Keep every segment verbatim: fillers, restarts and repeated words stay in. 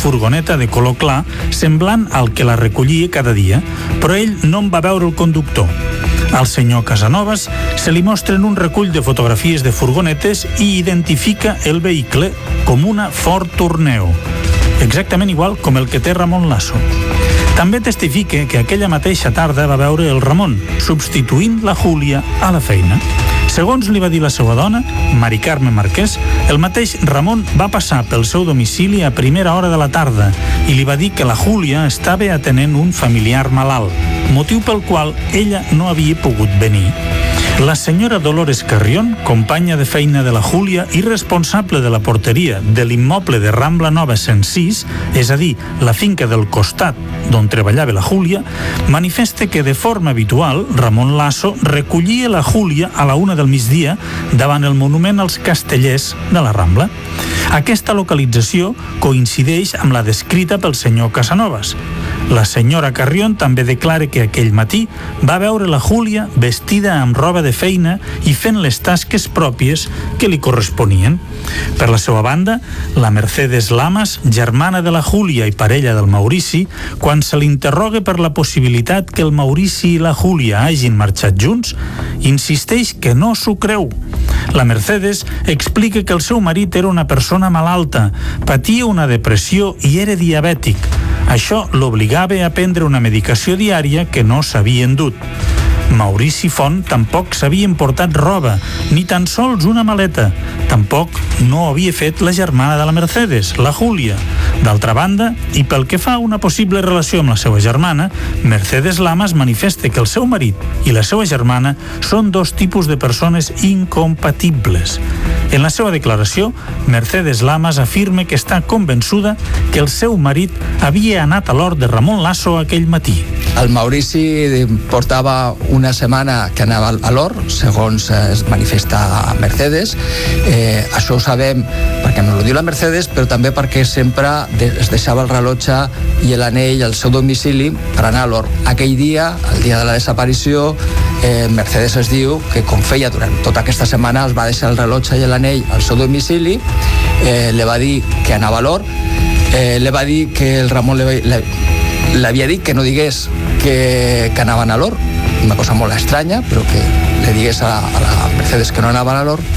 furgoneta de color clar, semblant al que la recollia cada dia, però ell no en va veure el conductor. Al senyor Casanovas se li mostren un recull de fotografies de furgonetes i identifica el vehicle com una Ford Tourneo, exactament igual com el que té Ramon Lasso. També testifica que aquella mateixa tarda va veure el Ramon, substituint la Júlia a la feina. Segons li va dir la seva dona, Mari Carme Marquès, el mateix Ramon va passar pel seu domicili a primera hora de la tarda i li va dir que la Júlia estava atenent un familiar malalt, motiu pel qual ella no havia pogut venir. La senyora Dolores Carrión, companya de feina de la Júlia i responsable de la porteria de l'immoble de Rambla Nova cent sis, és a dir, la finca del costat d'on treballava la Júlia, manifesta que de forma habitual Ramon Lasso recollia la Júlia a la una del migdia davant el monument als Castellers de la Rambla. Aquesta localització coincideix amb la descrita pel senyor Casanovas. La senyora Carrión també declara que aquell matí va veure la Júlia vestida amb roba de feina i fent les tasques pròpies que li corresponien. Per la seva banda, la Mercedes Lamas, germana de la Júlia i parella del Maurici, quan se l'interroga per la possibilitat que el Maurici i la Júlia hagin marxat junts, insisteix que no s'ho creu. La Mercedes explica que el seu marit era una persona malalta, patia una depressió i era diabètic. Això l'obligava a prendre una medicació diària que no s'havia endut. Maurici Font tampoc s'havia emportat roba, ni tan sols una maleta. Tampoc no havia fet la germana de la Mercedes, la Júlia. D'altra banda, i pel que fa a una possible relació amb la seva germana, Mercedes Lamas manifesta que el seu marit i la seva germana són dos tipus de persones incompatibles. En la seva declaració, Mercedes Lamas afirma que està convençuda que el seu marit havia anat a l'hort de Ramon Lasso aquell matí. El Maurici portava una setmana que anava a l'hort, segons es manifesta Mercedes. Eh, això ho sabem perquè ens ho diu la Mercedes, però també perquè sempre es deixava el rellotge i l'anell al seu domicili per anar a l'hort. Aquell dia, el dia de la desaparició, eh, Mercedes es diu que com feia durant tota aquesta setmana es va deixar el rellotge i l'anell al seu domicili, eh, li va dir que anava a l'hort, eh, li va dir que el Ramon li va, l'havia dit que no digués que, que anaven a l'hort, una cosa molt estranya, però que li digués a, a la Mercedes que no anaven a l'hort,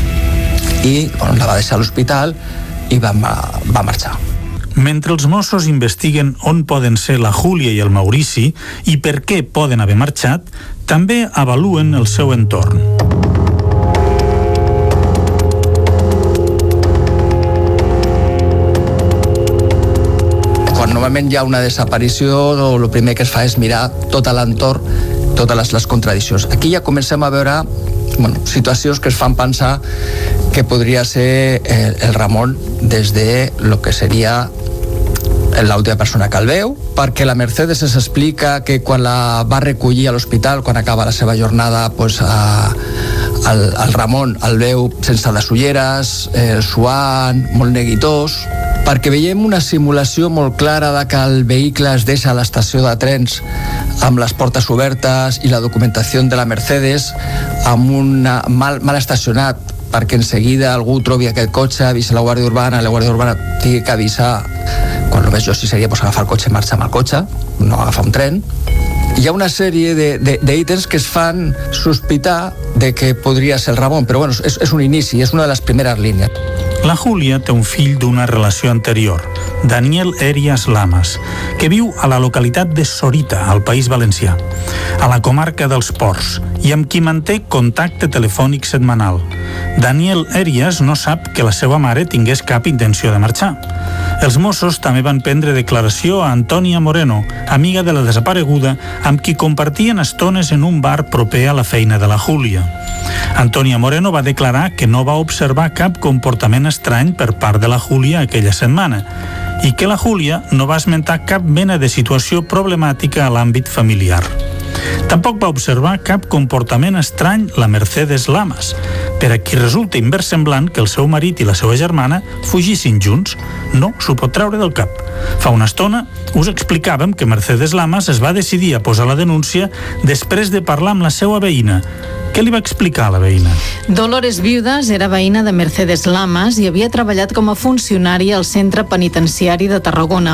i bueno, la va deixar a l'hospital i va, va marxar. Mentre els Mossos investiguen on poden ser la Júlia i el Maurici i per què poden haver marxat, també avaluen el seu entorn. Quan normalment hi ha una desaparició, el primer que es fa és mirar tot l'entorn, totes les, les contradiccions. Aquí ja comencem a veure bueno, situacions que es fan pensar que podria ser el, el Ramon des de lo que seria l'última persona que el veu, perquè la Mercedes es explica que quan la va recollir a l'hospital, quan acaba la seva jornada, pues, a, el, el Ramon el veu sense les ulleres, eh, suant, molt neguitós, perquè veiem una simulació molt clara de que el vehicle es deixa a l'estació de trens amb les portes obertes i la documentació de la Mercedes amb un mal, mal estacionat, perquè en seguida algú trobi aquest cotxe, avisa la Guàrdia Urbana, la Guàrdia Urbana tingui que avisar. Quan només jo sí seria pues, agafar el cotxe i marxar amb el cotxe, no agafar un tren. Hi ha una sèrie d'ítems que es fan sospitar de que podria ser el Ramon, però bueno, és, és un inici, és una de les primeres línies. La Júlia té un fill d'una relació anterior, Daniel Erias Lamas, que viu a la localitat de Sorita, al País Valencià, a la comarca dels Ports, i amb qui manté contacte telefònic setmanal. Daniel Erias no sap que la seva mare tingués cap intenció de marxar. Els Mossos també van prendre declaració a Antònia Moreno, amiga de la desapareguda, amb qui compartien estones en un bar proper a la feina de la Júlia. Antònia Moreno va declarar que no va observar cap comportament estrany per part de la Júlia aquella setmana i que la Júlia no va esmentar cap mena de situació problemàtica a l'àmbit familiar. Tampoc va observar cap comportament estrany la Mercedes Lamas, per a qui resulta inversemblant que el seu marit i la seva germana fugissin junts. No s'ho pot treure del cap. Fa una estona us explicàvem que Mercedes Lamas es va decidir a posar la denúncia després de parlar amb la seva veïna. Què li va explicar a la veïna? Dolores Viudas era veïna de Mercedes Lamas i havia treballat com a funcionària al centre penitenciari de Tarragona.